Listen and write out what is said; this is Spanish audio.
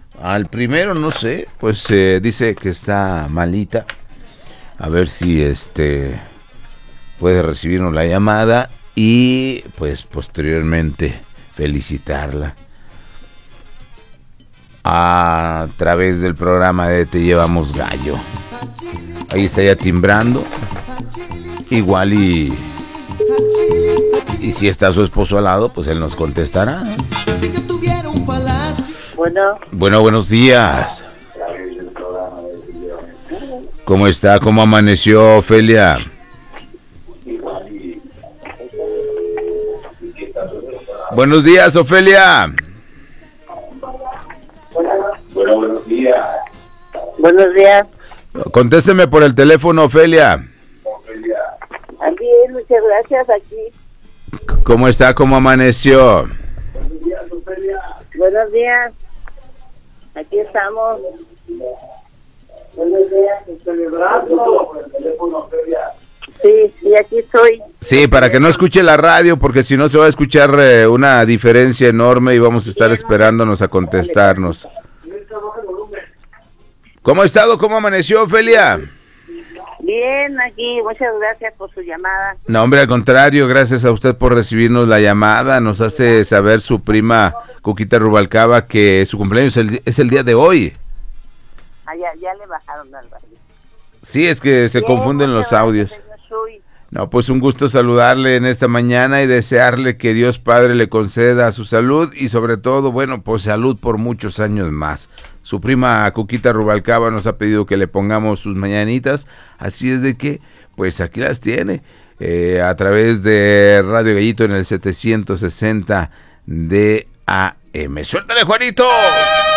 Al primero no sé, pues dice que está malita. A ver si puede recibirnos la llamada y pues posteriormente felicitarla a través del programa de Te Llevamos Gallo. Ahí está ya timbrando. Igual y si está su esposo al lado, pues él nos contestará. Bueno, buenos días. ¿Cómo está? ¿Cómo amaneció, Ofelia? Buenos días, Ofelia. Buenos días. Buenos días. Contésteme por el teléfono, Ofelia. Bien, muchas gracias. Aquí. ¿Cómo está? ¿Cómo amaneció? Buenos días. Aquí estamos. Buenos días. Celebrando por el teléfono, Ofelia. Sí, aquí estoy. Sí, para que no escuche la radio, porque si no se va a escuchar una diferencia enorme y vamos a estar esperándonos a contestarnos. ¿Cómo ha estado? ¿Cómo amaneció, Ofelia? Bien, aquí, muchas gracias por su llamada. No, hombre, al contrario, gracias a usted por recibirnos la llamada. Nos hace saber su prima Cuquita Rubalcaba que su cumpleaños es el día de hoy. Ya le bajaron al radio. Sí, es que se confunden los audios. No, pues un gusto saludarle en esta mañana y desearle que Dios Padre le conceda su salud y sobre todo, bueno, pues salud por muchos años más. Su prima Cuquita Rubalcaba nos ha pedido que le pongamos sus mañanitas, así es de que, pues aquí las tiene, a través de Radio Gallito en el 760 de AM. ¡Suéltale, Juanito!